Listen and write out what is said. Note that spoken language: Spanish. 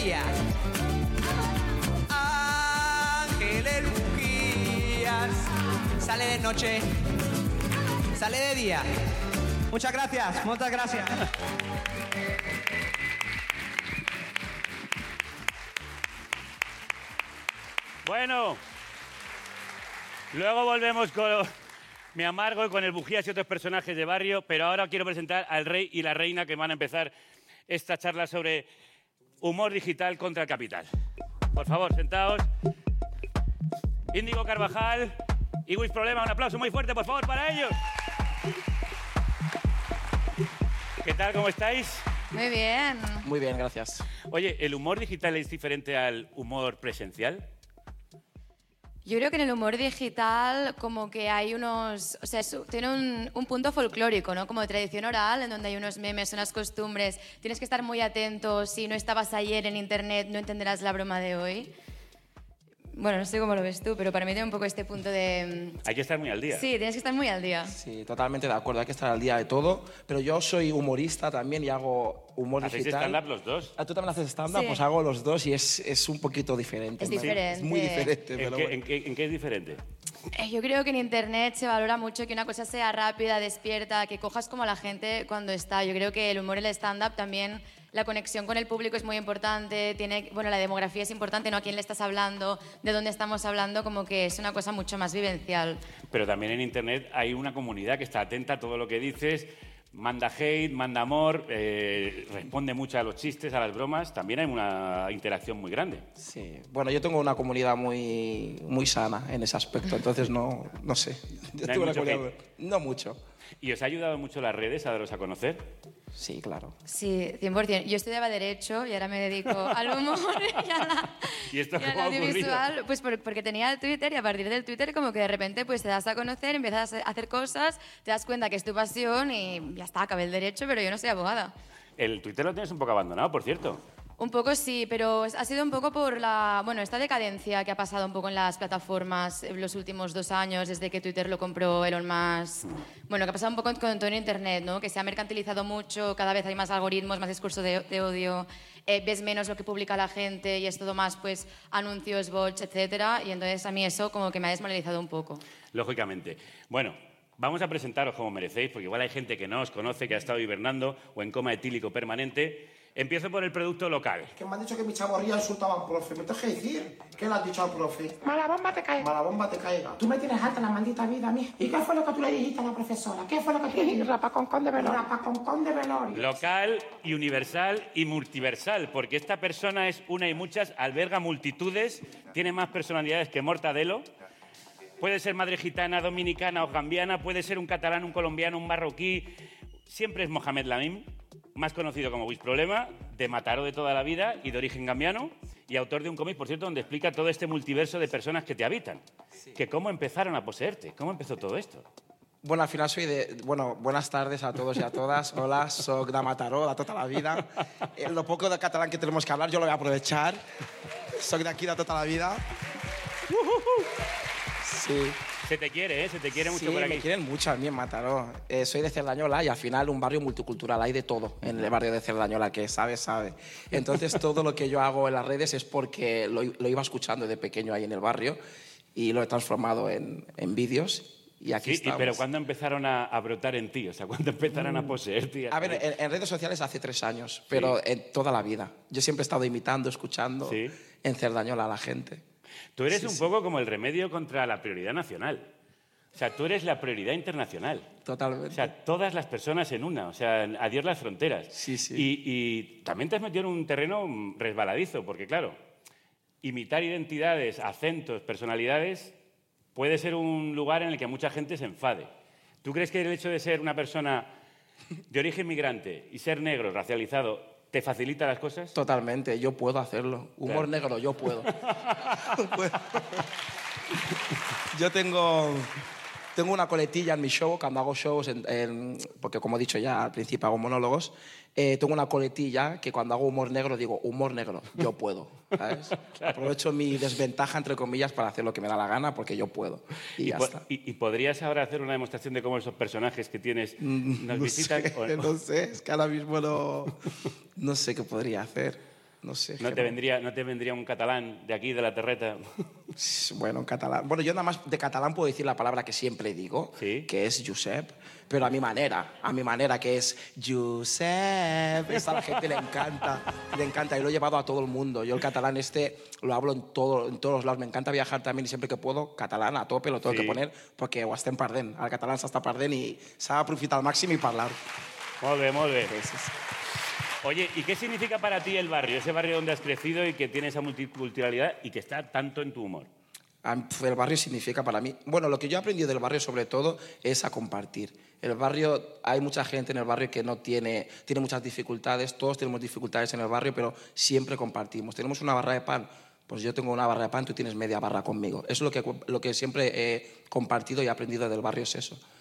día. Ángeles bujías. Sale de noche, sale de día. Muchas gracias, muchas gracias. Bueno, luego volvemos con Mi Amargo y con el Bujías y otros personajes de barrio, pero ahora quiero presentar al rey y la reina que van a empezar esta charla sobre humor digital contra el capital. Por favor, sentaos. Índigo Carvajal y Wiz Problema, un aplauso muy fuerte, por favor, para ellos. ¿Qué tal? ¿Cómo estáis? Muy bien. Muy bien, gracias. Oye, ¿el humor digital es diferente al humor presencial? Yo creo que en el humor digital como que hay unos... O sea, tiene un punto folclórico, ¿no? Como de tradición oral, en donde hay unos memes, unas costumbres. Tienes que estar muy atento. Si no estabas ayer en internet, no entenderás la broma de hoy. Bueno, no sé cómo lo ves tú, pero para mí tiene un poco este punto de... Hay que estar muy al día. Sí, tienes que estar muy al día. Sí, totalmente de acuerdo, hay que estar al día de todo. Pero yo soy humorista también y hago humor ¿Hacéis digital. stand-up los dos? ¿Tú también haces stand-up? Sí. Pues hago los dos y es un poquito diferente. Es ¿no? diferente. Es muy diferente. ¿En Pero qué, bueno. en qué es diferente? Yo creo que en internet se valora mucho que una cosa sea rápida, despierta, que cojas como a la gente cuando está. Yo creo que el humor y el stand-up también, la conexión con el público es muy importante, bueno, la demografía es importante, ¿no? A quién le estás hablando, de dónde estamos hablando, como que es una cosa mucho más vivencial. Pero también en internet hay una comunidad que está atenta a todo lo que dices, manda hate, manda amor, responde mucho a los chistes, a las bromas. También hay una interacción muy grande. Sí, bueno, yo tengo una comunidad muy, muy sana en ese aspecto, entonces no sé. Yo ¿No hay tengo una mucho comunidad- hate? No mucho. ¿Y os ha ayudado mucho las redes a daros a conocer? Sí, claro. Sí, 100%. Yo estudiaba Derecho y ahora me dedico al humor ¿Y esto y al cómo ha ocurrido? audiovisual. Pues porque tenía el Twitter y a partir del Twitter como que de repente pues te das a conocer, empiezas a hacer cosas, te das cuenta que es tu pasión y ya está, acabé el Derecho, pero yo no soy abogada. El Twitter lo tienes un poco abandonado, por cierto. Un poco sí, pero ha sido un poco por esta decadencia que ha pasado un poco en las plataformas en los últimos 2 años, desde que Twitter lo compró Elon Musk. Bueno, que ha pasado un poco con todo en Internet, ¿no? Que se ha mercantilizado mucho, cada vez hay más algoritmos, más discurso de odio, ves menos lo que publica la gente y es todo más, pues, anuncios, bots, etcétera. Y entonces a mí eso como que me ha desmoralizado un poco. Lógicamente. Bueno, vamos a presentaros como merecéis, porque igual hay gente que no os conoce, que ha estado hibernando o en coma etílico permanente. Empiezo por el producto local. Que me han dicho que mi chaborría insultaba al profe. ¿Me tengo que decir? ¿Qué le has dicho al profe? Mala bomba te caiga. Mala bomba te caiga. Tú me tienes harta la maldita vida a mí. ¿Y qué fue lo que tú le dijiste a la profesora? ¿Qué fue lo que tú le dijiste? Rapaconcón de velorio. Rapaconcón de velorio. Local y universal y multiversal, porque esta persona es una y muchas, alberga multitudes, tiene más personalidades que Mortadelo. Puede ser madre gitana, dominicana o gambiana, puede ser un catalán, un colombiano, un marroquí. Siempre es Mohamed Lamim, más conocido como Wiz Problema, de Mataró de toda la vida y de origen gambiano, y autor de un cómic, por cierto, donde explica todo este multiverso de personas que te habitan. Sí. Que cómo empezaron a poseerte, cómo empezó todo esto. Bueno, al final soy de... Bueno, buenas tardes a todos y a todas. Hola, soy de Mataró, de toda la vida. Lo poco de catalán que tenemos que hablar, yo lo voy a aprovechar. Soy de aquí de toda la vida. Sí. Se te quiere, ¿eh? Se te quiere mucho Sí, por aquí. me quieren mucho a mí en Mataró. Soy de Cerdañola y al final un barrio multicultural, hay de todo en el barrio de Cerdañola, que sabe. Entonces todo lo que yo hago en las redes es porque lo iba escuchando de pequeño ahí en el barrio y lo he transformado en vídeos. Y aquí estamos. Pero ¿cuándo empezaron a brotar en ti? O sea, ¿cuándo empezaron a poseerte? A ver, en redes sociales hace 3 años, pero en toda la vida. Yo siempre he estado imitando, escuchando en Cerdañola a la gente. Tú eres un poco como el remedio contra la prioridad nacional. O sea, tú eres la prioridad internacional. Totalmente. O sea, todas las personas en una. O sea, adiós las fronteras. Sí, sí. Y también te has metido en un terreno resbaladizo, porque claro, imitar identidades, acentos, personalidades puede ser un lugar en el que mucha gente se enfade. ¿Tú crees que el hecho de ser una persona de origen migrante y ser negro, racializado, te facilita las cosas? Totalmente, yo puedo hacerlo. Humor negro, yo puedo. Yo tengo una coletilla en mi show, cuando hago shows, porque como he dicho ya al principio hago monólogos, tengo una coletilla que cuando hago humor negro digo, humor negro, yo puedo. ¿Sabes? Claro. Aprovecho mi desventaja, entre comillas, para hacer lo que me da la gana, porque yo puedo. Y ya está. ¿Y podrías ahora hacer una demostración de cómo esos personajes que tienes nos visitan? No sé, es que ahora mismo no sé qué podría hacer. No sé. ¿No te vendría un catalán de aquí, de la terreta? Bueno, en catalán. Bueno, yo nada más de catalán puedo decir la palabra que siempre digo, ¿Sí? que es Josep, pero a mi manera, que es Josep. Esta a la gente le encanta, y lo he llevado a todo el mundo. Yo el catalán lo hablo en todos lados. Me encanta viajar también y siempre que puedo, catalán a tope, lo tengo que poner, porque ho estem perdent. El català s'està perdent i s'ha d'aprofitar al màxim i parlar. Molt bé, molt bé. Sí. Oye, ¿y qué significa para ti el barrio? Ese barrio donde has crecido y que tiene esa multiculturalidad y que está tanto en tu humor. El barrio significa para mí... Bueno, lo que yo he aprendido del barrio sobre todo es a compartir. El barrio, hay mucha gente en el barrio que no tiene muchas dificultades, todos tenemos dificultades en el barrio, pero siempre compartimos. Tenemos una barra de pan, pues yo tengo una barra de pan, tú tienes media barra conmigo. Eso es lo que siempre he compartido y aprendido del barrio, es eso.